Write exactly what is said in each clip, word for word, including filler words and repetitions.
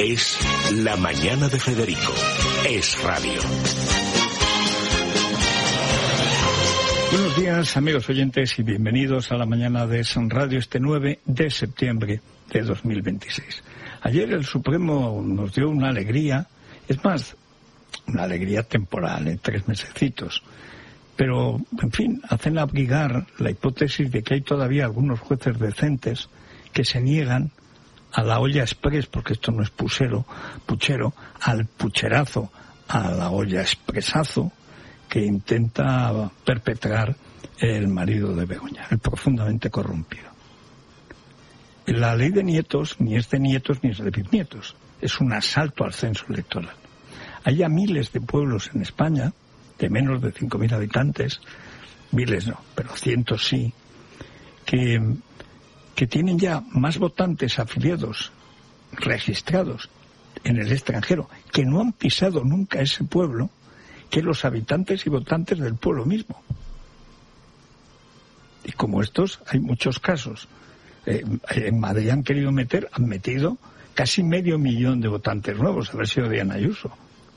Es La Mañana de Federico. Es radio. Buenos días, amigos oyentes, y bienvenidos a La Mañana de Es Radio este nueve de septiembre de dos mil veintiséis. Ayer el Supremo nos dio una alegría, es más, una alegría temporal, en tres mesecitos. Pero, en fin, hacen abrigar la hipótesis de que hay todavía algunos jueces decentes que se niegan a la olla express, porque esto no es puchero, puchero, al pucherazo, a la olla expresazo que intenta perpetrar el marido de Begoña, el profundamente corrompido. La ley de nietos ni es de nietos ni es de bisnietos, es un asalto al censo electoral. Hay ya miles de pueblos en España de menos de cinco mil habitantes, miles no, pero cientos sí, que, que tienen ya más votantes afiliados, registrados en el extranjero, que no han pisado nunca ese pueblo, que los habitantes y votantes del pueblo mismo. Y como estos, hay muchos casos. Eh, en Madrid han querido meter, han metido casi medio millón de votantes nuevos, haber sido Diana Ayuso.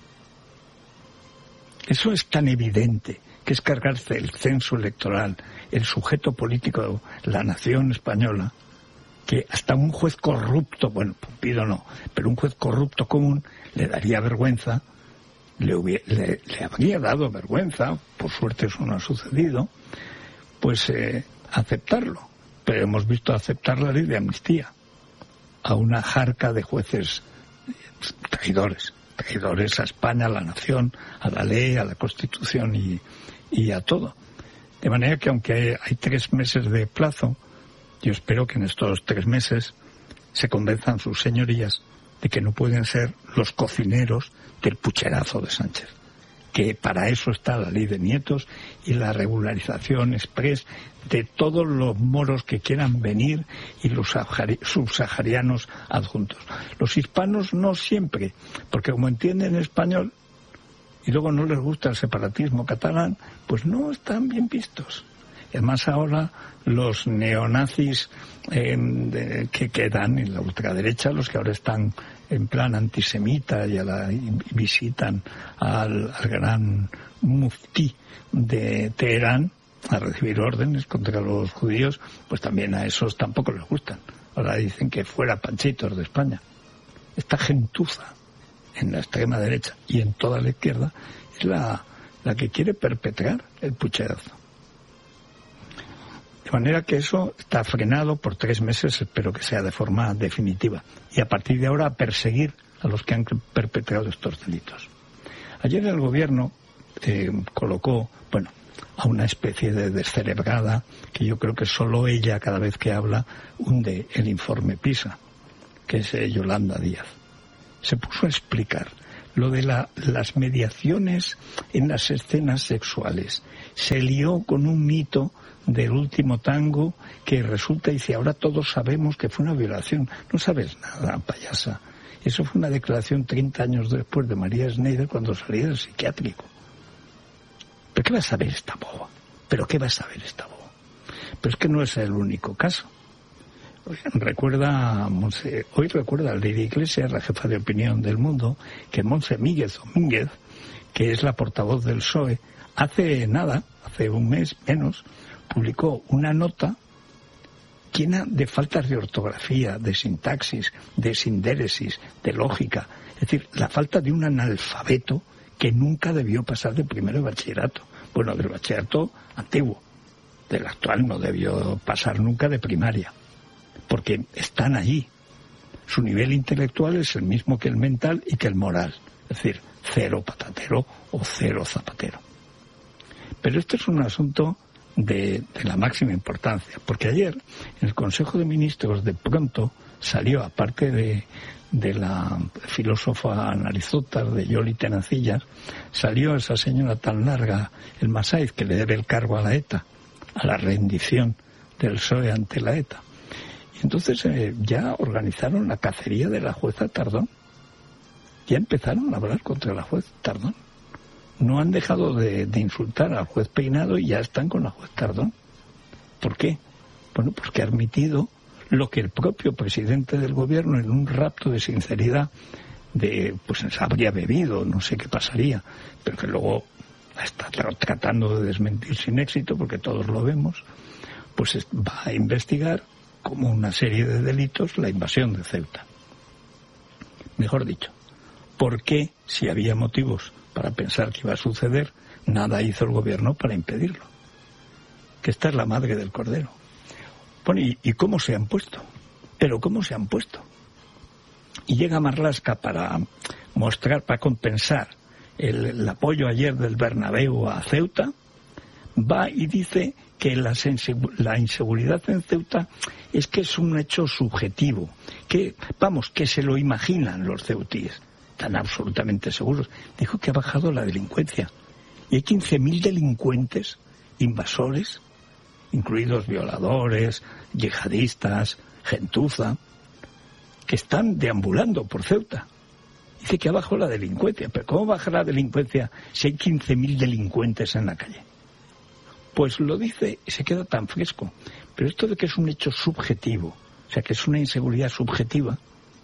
Eso es tan evidente, que es cargarse el censo electoral, el sujeto político, la nación española, que hasta un juez corrupto, bueno, Pumpido no, pero un juez corrupto común le daría vergüenza, le, hubiera, le, le habría dado vergüenza, por suerte eso no ha sucedido, pues eh, aceptarlo. Pero hemos visto aceptar la ley de amnistía a una jarca de jueces traidores. traidores a España, a la nación, a la ley, a la Constitución y, y a todo. De manera que aunque hay, hay tres meses de plazo, yo espero que en estos tres meses se convenzan sus señorías de que no pueden ser los cocineros del pucherazo de Sánchez, que para eso está la ley de nietos y la regularización express de todos los moros que quieran venir y los subsaharianos adjuntos. Los hispanos no siempre, porque como entienden español y luego no les gusta el separatismo catalán, pues no están bien vistos. Y además ahora los neonazis eh, de, que quedan en la ultraderecha, los que ahora están en plan antisemita y, a la, y visitan al, al gran muftí de Teherán a recibir órdenes contra los judíos, pues también a esos tampoco les gustan. Ahora dicen que fuera panchitos de España. Esta gentuza en la extrema derecha y en toda la izquierda es la, la que quiere perpetrar el pucherazo. De manera que eso está frenado por tres meses, espero que sea de forma definitiva. Y a partir de ahora a perseguir a los que han perpetrado estos delitos. Ayer el gobierno eh, colocó, bueno, a una especie de descerebrada, que yo creo que solo ella cada vez que habla hunde el informe PISA, que es eh, Yolanda Díaz. Se puso a explicar lo de la, las mediaciones en las escenas sexuales. Se lió con un mito del último tango que resulta, y dice, ahora todos sabemos que fue una violación. No sabes nada, payasa. Eso fue una declaración treinta años después de María Schneider cuando salía del psiquiátrico. ¿Pero qué va a saber esta boba? ¿Pero qué va a saber esta boba? Pero es que no es el único caso. Hoy recuerda, Monse, hoy recuerda a Lady Iglesias, la jefa de opinión del Mundo, que Monse Míguez Domínguez, que es la portavoz del P S O E, hace nada, hace un mes menos, publicó una nota llena de faltas de ortografía, de sintaxis, de sindéresis, de lógica. Es decir, la falta de un analfabeto que nunca debió pasar de primero de bachillerato. Bueno, del bachillerato antiguo. Del actual no debió pasar nunca de primaria. Porque están allí. Su nivel intelectual es el mismo que el mental y que el moral. Es decir, cero patatero o cero zapatero. Pero este es un asunto de, de la máxima importancia. Porque ayer, en el Consejo de Ministros, de pronto salió, aparte de, de la filósofa Narizotas, de Yoli Tenacillas, salió esa señora tan larga, el Masaiz, que le debe el cargo a la ETA, a la rendición del P S O E ante la ETA. Y entonces eh, ya organizaron la cacería de la jueza Tardón. Ya empezaron a hablar contra la juez Tardón. No han dejado de, de insultar al juez Peinado y ya están con la juez Tardón. ¿Por qué? Bueno, porque ha admitido lo que el propio presidente del gobierno, en un rapto de sinceridad, de pues habría bebido, no sé qué pasaría, pero que luego está tratando de desmentir sin éxito, porque todos lo vemos, pues va a investigar como una serie de delitos la invasión de Ceuta. Mejor dicho, ¿por qué, si había motivos para pensar que iba a suceder, nada hizo el gobierno para impedirlo? Que esta es la madre del cordero. Bueno, ¿y, y cómo se han puesto? Pero ¿cómo se han puesto? Y llega Marlaska para mostrar, para compensar el, el apoyo ayer del Bernabéu a Ceuta, va y dice que la, sensibil- la inseguridad en Ceuta es que es un hecho subjetivo, que, vamos, que se lo imaginan los ceutíes, tan absolutamente seguros. Dijo que ha bajado la delincuencia. Y hay quince mil delincuentes, invasores, incluidos violadores, yihadistas, gentuza, que están deambulando por Ceuta. Dice que ha bajado la delincuencia. ¿Pero cómo baja la delincuencia si hay quince mil delincuentes en la calle? Pues lo dice y se queda tan fresco. Pero esto de que es un hecho subjetivo, o sea, que es una inseguridad subjetiva,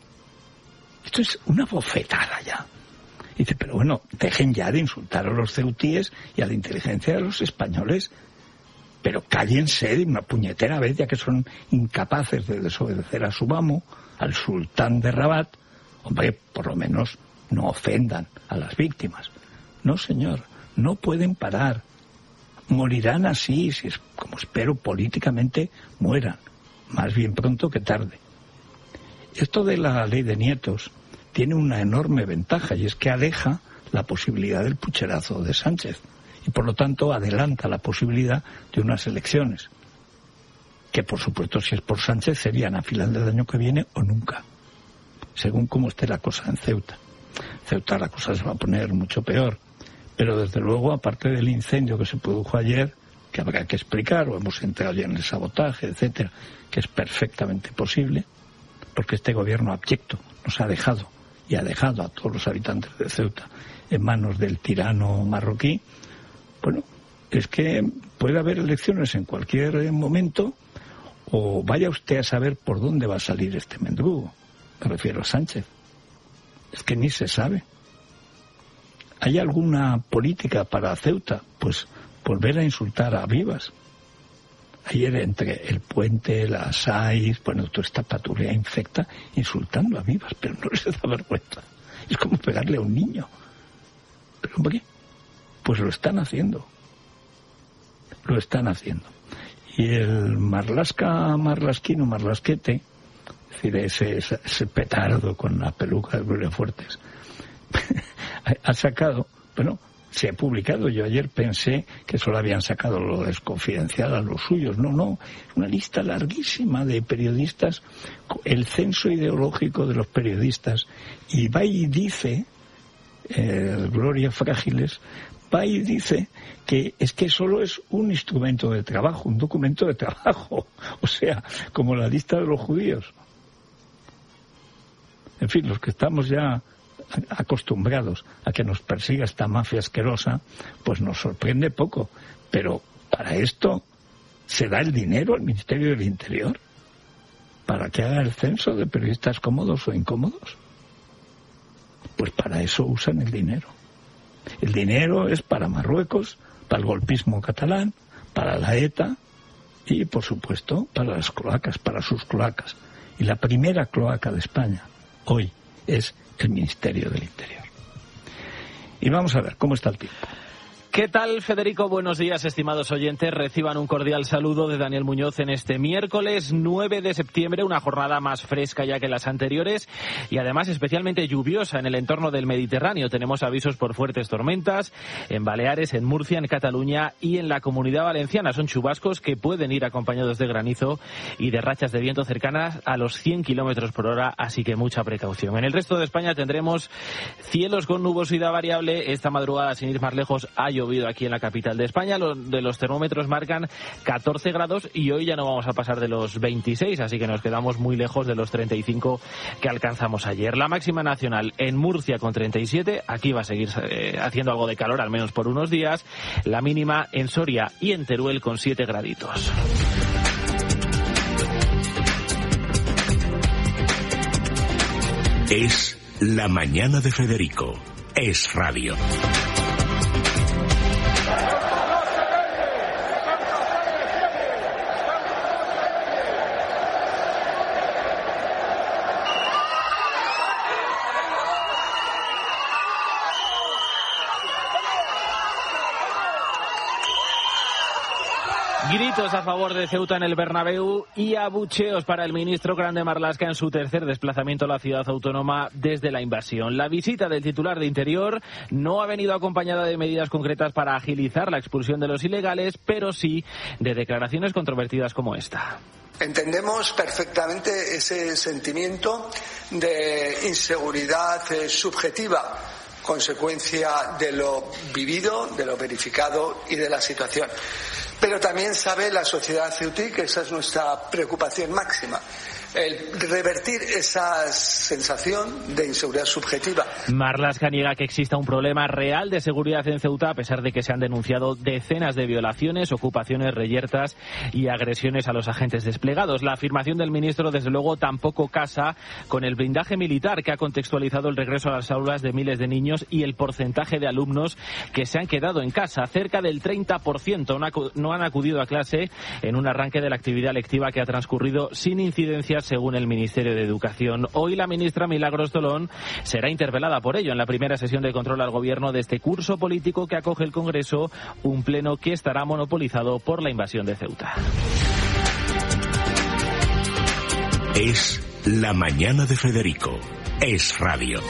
esto es una bofetada ya. Dice, pero bueno, dejen ya de insultar a los ceutíes y a la inteligencia de los españoles, pero cállense de una puñetera vez, ya que son incapaces de desobedecer a su amo, al sultán de Rabat. Hombre, por lo menos no ofendan a las víctimas. No, señor, no pueden parar. Morirán así, si es como espero políticamente mueran, más bien pronto que tarde. Esto de la ley de nietos tiene una enorme ventaja, y es que aleja la posibilidad del pucherazo de Sánchez y por lo tanto adelanta la posibilidad de unas elecciones que, por supuesto, si es por Sánchez, serían a final del año que viene o nunca, según cómo esté la cosa en Ceuta. Ceuta la cosa se va a poner mucho peor, pero desde luego, aparte del incendio que se produjo ayer, que habrá que explicar, o hemos entrado ya en el sabotaje, etcétera, que es perfectamente posible, porque este gobierno abyecto nos ha dejado, y ha dejado a todos los habitantes de Ceuta en manos del tirano marroquí. Bueno, es que puede haber elecciones en cualquier momento, o vaya usted a saber por dónde va a salir este mendrugo. Me refiero a Sánchez. Es que ni se sabe. ¿Hay alguna política para Ceuta? Pues volver a insultar a Vivas. Ayer entre el Puente, la Saiz, bueno, toda esta patrulla infecta insultando a Vivas, pero no les da vergüenza. Es como pegarle a un niño. Pero hombre, pues lo están haciendo. Lo están haciendo. Y el Marlaska, Marlasquino, Marlasquete, es decir, ese, ese, ese petardo con la peluca de Gloria Fuertes, ha sacado, bueno, se ha publicado, yo ayer pensé que solo habían sacado lo desconfidencial a los suyos, no, no, una lista larguísima de periodistas, el censo ideológico de los periodistas, y va y dice, eh, Gloria Frágiles, va y dice que es que solo es un instrumento de trabajo, un documento de trabajo, o sea, como la lista de los judíos. En fin, los que estamos ya acostumbrados a que nos persiga esta mafia asquerosa, pues nos sorprende poco. Pero para esto se da el dinero al Ministerio del Interior para que haga el censo de periodistas cómodos o incómodos. Pues para eso usan el dinero. El dinero es para Marruecos, para el golpismo catalán, para la ETA y, por supuesto, para las cloacas, para sus cloacas. Y la primera cloaca de España hoy es el Ministerio del Interior. Y vamos a ver cómo está el tiempo. ¿Qué tal, Federico? Buenos días, estimados oyentes. Reciban un cordial saludo de Daniel Muñoz en este miércoles nueve de septiembre, una jornada más fresca ya que las anteriores y además especialmente lluviosa en el entorno del Mediterráneo. Tenemos avisos por fuertes tormentas en Baleares, en Murcia, en Cataluña y en la Comunidad Valenciana. Son chubascos que pueden ir acompañados de granizo y de rachas de viento cercanas a los cien kilómetros por hora, así que mucha precaución. En el resto de España tendremos cielos con nubosidad variable. Esta madrugada, sin ir más lejos, hay llovido aquí en la capital de España. Los de los termómetros marcan catorce grados y hoy ya no vamos a pasar de los veintiséis, así que nos quedamos muy lejos de los treinta y cinco que alcanzamos ayer. La máxima nacional en Murcia con treinta y siete, aquí va a seguir eh, haciendo algo de calor, al menos por unos días. La mínima en Soria y en Teruel con siete graditos. Es La Mañana de Federico. Es radio. Gritos a favor de Ceuta en el Bernabéu y abucheos para el ministro Grande Marlaska en su tercer desplazamiento a la ciudad autónoma desde la invasión. La visita del titular de Interior no ha venido acompañada de medidas concretas para agilizar la expulsión de los ilegales, pero sí de declaraciones controvertidas como esta. Entendemos perfectamente ese sentimiento de inseguridad eh, subjetiva, consecuencia de lo vivido, de lo verificado y de la situación. Pero también sabe la sociedad ceutí que esa es nuestra preocupación máxima. El revertir esa sensación de inseguridad subjetiva. Marlaska niega que exista un problema real de seguridad en Ceuta, a pesar de que se han denunciado decenas de violaciones, ocupaciones, reyertas y agresiones a los agentes desplegados. La afirmación del ministro, desde luego, tampoco casa con el blindaje militar que ha contextualizado el regreso a las aulas de miles de niños y el porcentaje de alumnos que se han quedado en casa. Cerca del treinta por ciento no han acudido a clase en un arranque de la actividad lectiva que ha transcurrido sin incidencias, según el Ministerio de Educación. Hoy la ministra Milagros Tolón será interpelada por ello en la primera sesión de control al Gobierno de este curso político que acoge el Congreso, un pleno que estará monopolizado por la invasión de Ceuta. Es La Mañana de Federico. Es radio.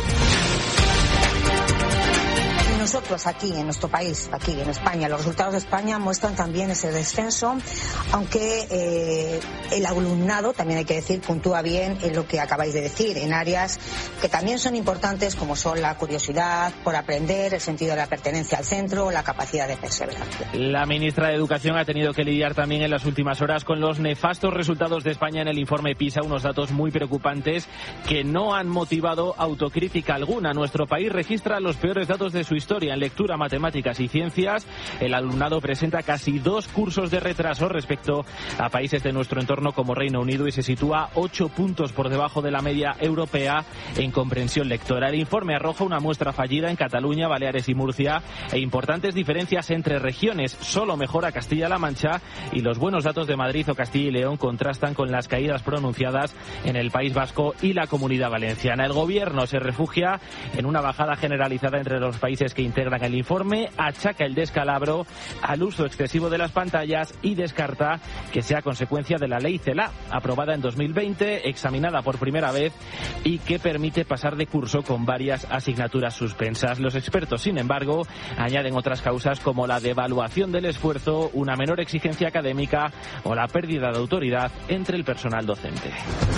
Nosotros aquí, en nuestro país, aquí en España, los resultados de España muestran también ese descenso, aunque eh, el alumnado, también hay que decir, puntúa bien en lo que acabáis de decir, en áreas que también son importantes, como son la curiosidad por aprender, el sentido de la pertenencia al centro, la capacidad de perseverancia. La ministra de Educación ha tenido que lidiar también en las últimas horas con los nefastos resultados de España en el informe PISA, unos datos muy preocupantes que no han motivado autocrítica alguna. Nuestro país registra los peores datos de su historia. En lectura, matemáticas y ciencias, el alumnado presenta casi dos cursos de retraso respecto a países de nuestro entorno como Reino Unido y se sitúa ocho puntos por debajo de la media europea en comprensión lectora. El informe arroja una muestra fallida en Cataluña, Baleares y Murcia e importantes diferencias entre regiones. Solo mejora Castilla-La Mancha y los buenos datos de Madrid o Castilla y León contrastan con las caídas pronunciadas en el País Vasco y la Comunidad Valenciana. El Gobierno se refugia en una bajada generalizada entre los países que integran el informe, achaca el descalabro al uso excesivo de las pantallas y descarta que sea consecuencia de la ley CELA, aprobada en dos mil veinte, examinada por primera vez y que permite pasar de curso con varias asignaturas suspensas. Los expertos, sin embargo, añaden otras causas como la devaluación del esfuerzo, una menor exigencia académica o la pérdida de autoridad entre el personal docente.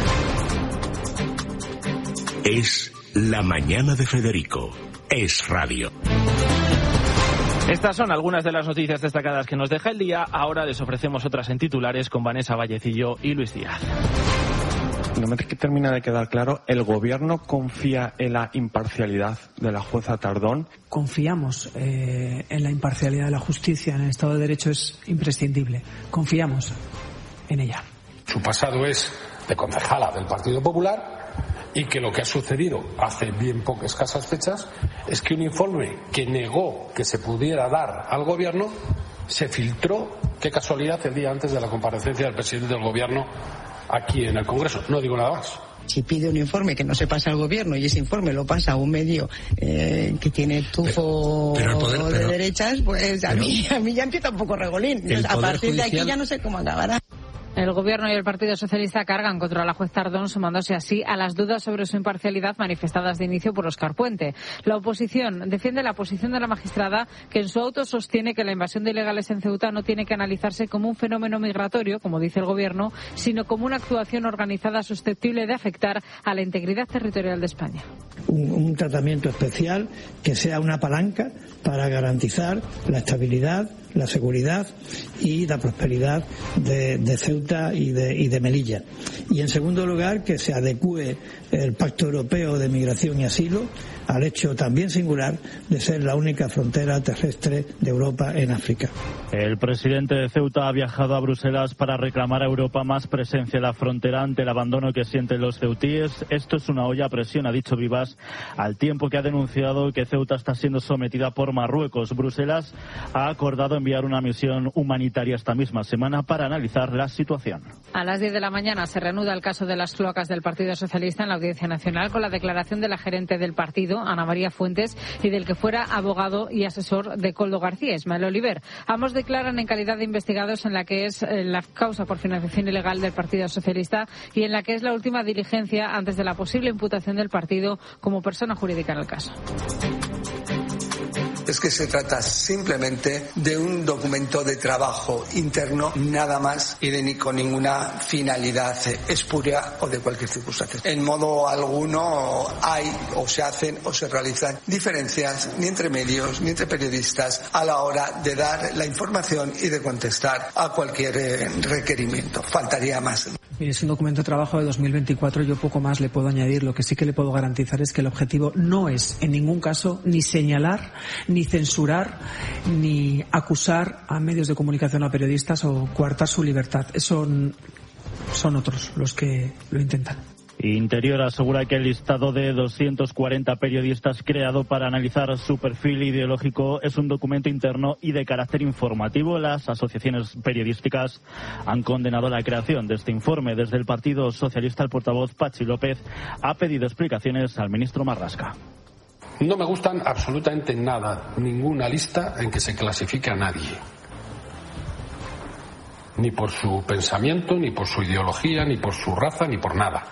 Es La Mañana de Federico. Es radio. Estas son algunas de las noticias destacadas que nos deja el día. Ahora les ofrecemos otras en titulares con Vanessa Vallecillo y Luis Díaz. No me termina de quedar claro, ¿el Gobierno confía en la imparcialidad de la jueza Tardón? Confiamos eh, en la imparcialidad de la justicia, en el Estado de Derecho es imprescindible. Confiamos en ella. Su pasado es de concejala del Partido Popular y que lo que ha sucedido hace bien pocas escasas fechas es que un informe que negó que se pudiera dar al Gobierno se filtró, qué casualidad, el día antes de la comparecencia del presidente del Gobierno aquí en el Congreso. No digo nada más. Si pide un informe que no se pasa al Gobierno y ese informe lo pasa a un medio eh, que tiene tufo pero, pero poder, de pero, derechas, pues a, pero, mí, a mí ya empieza un poco regolín. A partir judicial... de aquí ya no sé cómo acabará. El Gobierno y el Partido Socialista cargan contra la juez Tardón, sumándose así a las dudas sobre su imparcialidad manifestadas de inicio por Óscar Puente. La oposición defiende la posición de la magistrada, que en su auto sostiene que la invasión de ilegales en Ceuta no tiene que analizarse como un fenómeno migratorio, como dice el Gobierno, sino como una actuación organizada susceptible de afectar a la integridad territorial de España. Un, un tratamiento especial que sea una palanca para garantizar la estabilidad, la seguridad y la prosperidad de, de Ceuta y de, y de Melilla. Y en segundo lugar, que se adecúe el Pacto Europeo de Migración y Asilo al hecho también singular de ser la única frontera terrestre de Europa en África. El presidente de Ceuta ha viajado a Bruselas para reclamar a Europa más presencia en la frontera ante el abandono que sienten los ceutíes. Esto es una olla a presión, ha dicho Vivas, al tiempo que ha denunciado que Ceuta está siendo sometida por Marruecos. Bruselas ha acordado enviar una misión humanitaria esta misma semana para analizar la situación. A las diez de la mañana se reanuda el caso de las cloacas del Partido Socialista en la Audiencia Nacional con la declaración de la gerente del partido, Ana María Fuentes, y del que fuera abogado y asesor de Koldo García, Ismael Oliver. Ambos declaran en calidad de investigados en la que es la causa por financiación ilegal del Partido Socialista y en la que es la última diligencia antes de la posible imputación del partido como persona jurídica en el caso. Es que se trata simplemente de un documento de trabajo interno, nada más, y de ni con ninguna finalidad espuria o de cualquier circunstancia. En modo alguno hay o se hacen o se realizan diferencias ni entre medios ni entre periodistas a la hora de dar la información y de contestar a cualquier eh, requerimiento. Faltaría más. Mire, es un documento de trabajo de dos mil veinticuatro, yo poco más le puedo añadir. Lo que sí que le puedo garantizar es que el objetivo no es en ningún caso ni señalar, ni censurar, ni acusar a medios de comunicación, a periodistas o coartar su libertad. Son, son otros los que lo intentan. Interior asegura que el listado de doscientos cuarenta periodistas creado para analizar su perfil ideológico es un documento interno y de carácter informativo. Las asociaciones periodísticas han condenado la creación de este informe. Desde el Partido Socialista, el portavoz Patxi López ha pedido explicaciones al ministro Marlaska. No me gustan absolutamente nada, ninguna lista en que se clasifique a nadie. Ni por su pensamiento, ni por su ideología, ni por su raza, ni por nada.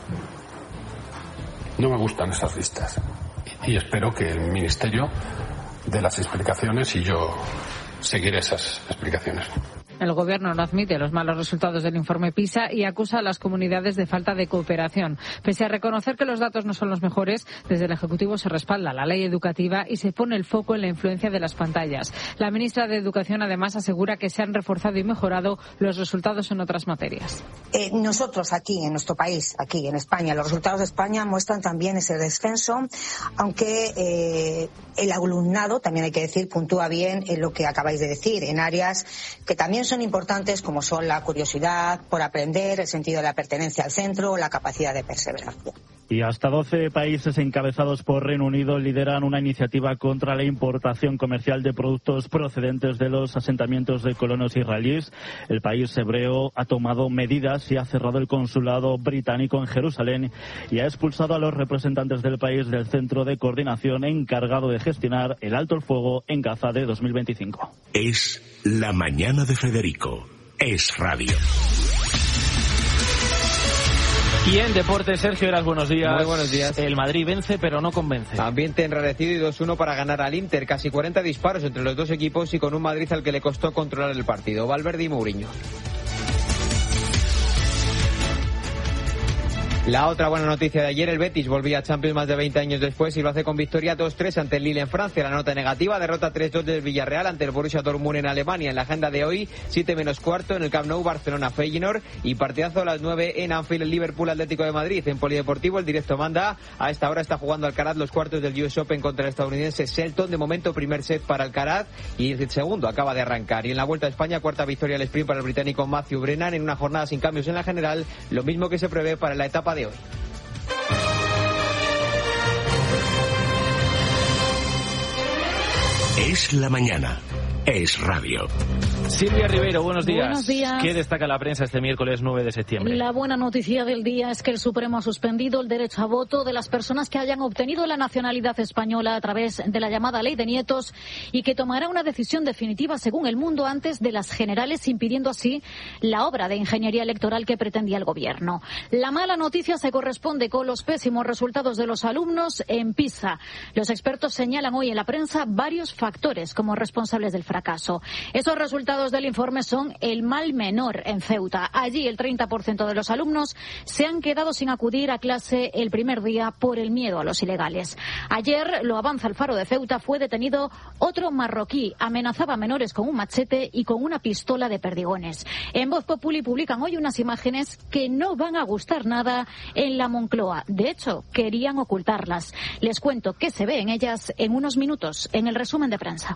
No me gustan esas listas y espero que el Ministerio dé las explicaciones y yo seguiré esas explicaciones. El Gobierno no admite los malos resultados del informe PISA y acusa a las comunidades de falta de cooperación. Pese a reconocer que los datos no son los mejores, desde el Ejecutivo se respalda la ley educativa y se pone el foco en la influencia de las pantallas. La ministra de Educación además asegura que se han reforzado y mejorado los resultados en otras materias. Eh, nosotros aquí, en nuestro país, aquí en España, los resultados de España muestran también ese descenso, aunque eh, el alumnado, también hay que decir, puntúa bien en lo que acabáis de decir, en áreas que también son importantes como son la curiosidad por aprender, el sentido de la pertenencia al centro, la capacidad de perseverancia. Y hasta doce países encabezados por Reino Unido lideran una iniciativa contra la importación comercial de productos procedentes de los asentamientos de colonos israelíes. El país hebreo ha tomado medidas y ha cerrado el consulado británico en Jerusalén y ha expulsado a los representantes del país del centro de coordinación encargado de gestionar el alto el fuego en Gaza de dos mil veinticinco. Es la mañana de Federico. Es radio. Y en deporte, Sergio Heras, buenos días. Muy buenos días. El Madrid vence, pero no convence. Ambiente enrarecido y dos uno para ganar al Inter. Casi cuarenta disparos entre los dos equipos y con un Madrid al que le costó controlar el partido. Valverde y Mourinho. La otra buena noticia de ayer, el Betis volvía a Champions más de veinte años después y lo hace con victoria dos tres ante el Lille en Francia. La nota negativa, derrota tres dos del Villarreal ante el Borussia Dortmund en Alemania. En la agenda de hoy, siete menos cuarto en el Camp Nou, Barcelona Feyenoord y partidazo a las nueve en Anfield, el Liverpool Atlético de Madrid. En Polideportivo, el directo manda. A esta hora está jugando Alcaraz los cuartos del U S Open contra el estadounidense Shelton. De momento, primer set para Alcaraz y el segundo acaba de arrancar. Y en la Vuelta a España, cuarta victoria al sprint para el británico Matthew Brennan en una jornada sin cambios en la general, lo mismo que se prevé para la etapa de hoy. Es la mañana. Es radio. Silvia Ribeiro, buenos días. Buenos días. ¿Qué destaca la prensa este miércoles nueve de septiembre? La buena noticia del día es que el Supremo ha suspendido el derecho a voto de las personas que hayan obtenido la nacionalidad española a través de la llamada Ley de Nietos y que tomará una decisión definitiva, según El Mundo, antes de las generales, impidiendo así la obra de ingeniería electoral que pretendía el Gobierno. La mala noticia se corresponde con los pésimos resultados de los alumnos en PISA. Los expertos señalan hoy en la prensa varios factores como responsables del fracaso. fracaso. Esos resultados del informe son el mal menor en Ceuta. Allí el treinta por ciento de los alumnos se han quedado sin acudir a clase el primer día por el miedo a los ilegales. Ayer, lo avanza el Faro de Ceuta, fue detenido otro marroquí. Amenazaba a menores con un machete y con una pistola de perdigones. En Voz Populi publican hoy unas imágenes que no van a gustar nada en la Moncloa. De hecho, querían ocultarlas. Les cuento qué se ve en ellas en unos minutos, en el resumen de prensa.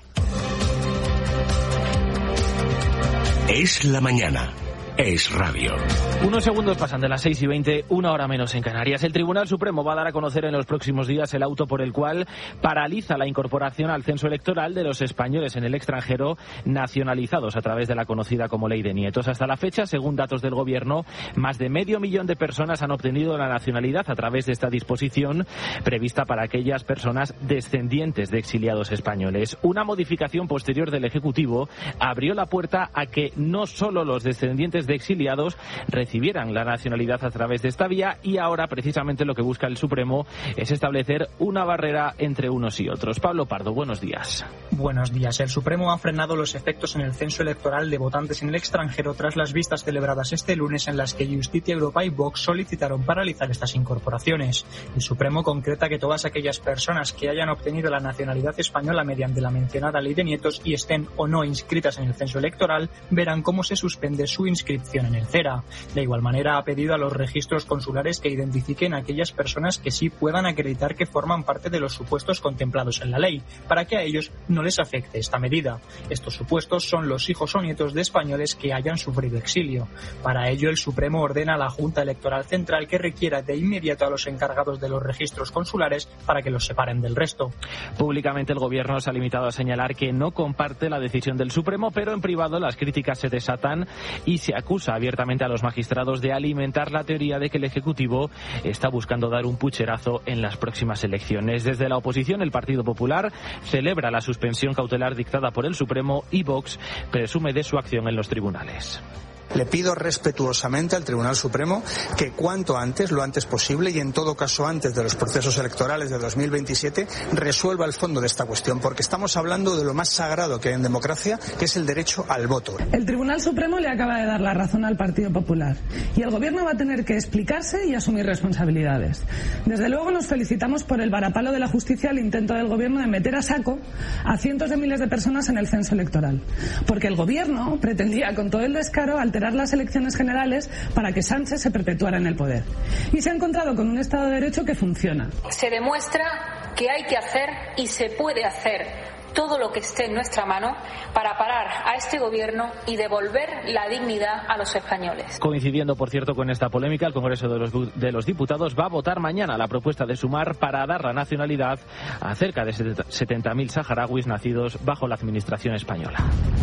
Es la mañana. Es radio. Unos segundos pasan de las seis y veinte, una hora menos en Canarias. El Tribunal Supremo va a dar a conocer en los próximos días el auto por el cual paraliza la incorporación al censo electoral de los españoles en el extranjero nacionalizados a través de la conocida como Ley de Nietos. Hasta la fecha, según datos del Gobierno, más de medio millón de personas han obtenido la nacionalidad a través de esta disposición prevista para aquellas personas descendientes de exiliados españoles. Una modificación posterior del Ejecutivo abrió la puerta a que no solo los descendientes de exiliados recibieran la nacionalidad a través de esta vía, y ahora precisamente lo que busca el Supremo es establecer una barrera entre unos y otros. Pablo Pardo, buenos días. Buenos días. El Supremo ha frenado los efectos en el censo electoral de votantes en el extranjero tras las vistas celebradas este lunes en las que Justicia Europa y Vox solicitaron paralizar estas incorporaciones. El Supremo concreta que todas aquellas personas que hayan obtenido la nacionalidad española mediante la mencionada Ley de Nietos y estén o no inscritas en el censo electoral verán cómo se suspende su inscripción en el CERA. De igual manera, ha pedido a los registros consulares que identifiquen a aquellas personas que sí puedan acreditar que forman parte de los supuestos contemplados en la ley, para que a ellos no les afecte esta medida. Estos supuestos son los hijos o nietos de españoles que hayan sufrido exilio. Para ello, el Supremo ordena a la Junta Electoral Central que requiera de inmediato a los encargados de los registros consulares para que los separen del resto. Públicamente, el Gobierno se ha limitado a señalar que no comparte la decisión del Supremo, pero en privado las críticas se desatan y se acusa abiertamente a los magistrados de alimentar la teoría de que el Ejecutivo está buscando dar un pucherazo en las próximas elecciones. Desde la oposición, el Partido Popular celebra la suspensión cautelar dictada por el Supremo y Vox presume de su acción en los tribunales. Le pido respetuosamente al Tribunal Supremo que cuanto antes, lo antes posible y en todo caso antes de los procesos electorales de dos mil veintisiete, resuelva el fondo de esta cuestión, porque estamos hablando de lo más sagrado que hay en democracia, que es el derecho al voto. El Tribunal Supremo le acaba de dar la razón al Partido Popular y el Gobierno va a tener que explicarse y asumir responsabilidades. Desde luego nos felicitamos por el varapalo de la justicia al intento del Gobierno de meter a saco a cientos de miles de personas en el censo electoral, porque el Gobierno pretendía con todo el descaro alterar las elecciones generales para que Sánchez se perpetuara en el poder. Y se ha encontrado con un Estado de Derecho que funciona. Se demuestra que hay que hacer y se puede hacer todo lo que esté en nuestra mano para parar a este Gobierno y devolver la dignidad a los españoles. Coincidiendo, por cierto, con esta polémica, el Congreso de los, de los Diputados va a votar mañana la propuesta de Sumar para dar la nacionalidad a cerca de setenta mil saharauis nacidos bajo la administración española.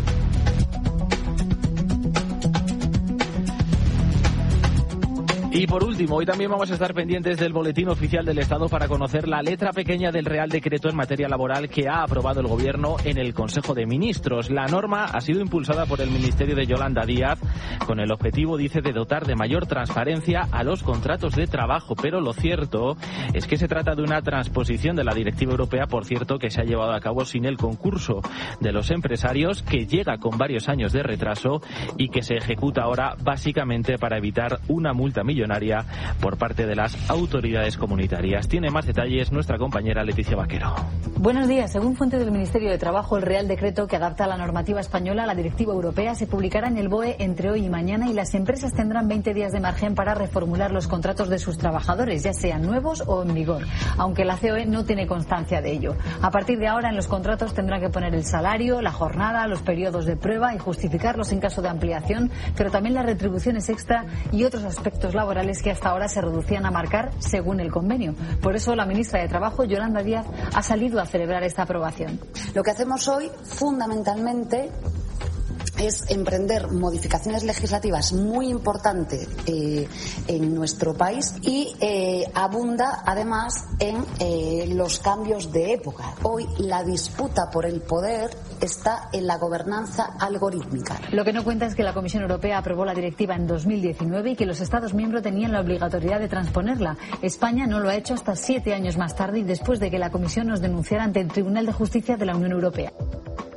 Y por último, hoy también vamos a estar pendientes del Boletín Oficial del Estado para conocer la letra pequeña del Real Decreto en materia laboral que ha aprobado el Gobierno en el Consejo de Ministros. La norma ha sido impulsada por el Ministerio de Yolanda Díaz con el objetivo, dice, de dotar de mayor transparencia a los contratos de trabajo. Pero lo cierto es que se trata de una transposición de la Directiva Europea, por cierto, que se ha llevado a cabo sin el concurso de los empresarios, que llega con varios años de retraso y que se ejecuta ahora básicamente para evitar una multa millonaria por parte de las autoridades comunitarias. Tiene más detalles nuestra compañera Leticia Vaquero. Buenos días. Según fuente del Ministerio de Trabajo, el Real Decreto que adapta la normativa española a la directiva europea se publicará en el B O E entre hoy y mañana y las empresas tendrán veinte días de margen para reformular los contratos de sus trabajadores, ya sean nuevos o en vigor, aunque la C O E no tiene constancia de ello. A partir de ahora, en los contratos tendrán que poner el salario, la jornada, los periodos de prueba y justificarlos en caso de ampliación, pero también las retribuciones extra y otros aspectos laborales que hasta ahora se reducían a marcar según el convenio. Por eso la ministra de Trabajo, Yolanda Díaz, ha salido a celebrar esta aprobación. Lo que hacemos hoy, fundamentalmente, es emprender modificaciones legislativas muy importantes eh, en nuestro país y eh, abunda además en eh, los cambios de época. Hoy la disputa por el poder está en la gobernanza algorítmica. Lo que no cuenta es que la Comisión Europea aprobó la directiva en dos mil diecinueve y que los Estados miembros tenían la obligatoriedad de transponerla. España no lo ha hecho hasta siete años más tarde y después de que la Comisión nos denunciara ante el Tribunal de Justicia de la Unión Europea.